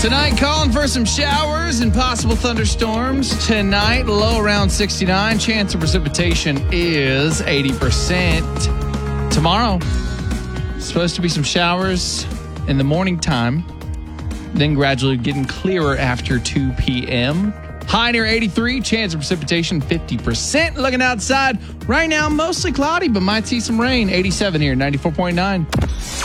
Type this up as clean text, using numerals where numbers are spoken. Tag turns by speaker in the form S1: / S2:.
S1: Tonight, calling for some showers and possible thunderstorms. Tonight, low around 69. Chance of precipitation is 80%. Tomorrow, supposed to be some showers in the morning time, then gradually getting clearer after 2 p.m. High near 83, chance of precipitation 50%. Looking outside right now, mostly cloudy, but might see some rain. 87 here, 94.9.